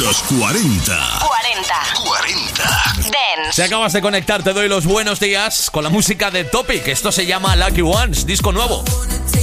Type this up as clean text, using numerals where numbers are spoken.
Los 40. 40. Dance. Si acabas de conectar, te doy los buenos días con la música de Topic. Esto se llama Lucky Ones, disco nuevo.